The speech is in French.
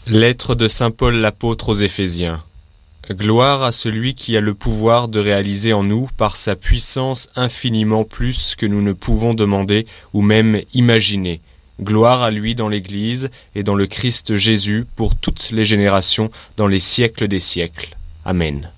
Lettre de saint Paul l'apôtre aux Éphésiens. Gloire à celui qui a le pouvoir de réaliser en nous, par sa puissance, infiniment plus que nous ne pouvons demander ou même imaginer. Gloire à lui dans l'Église et dans le Christ Jésus pour toutes les générations, dans les siècles des siècles. Amen.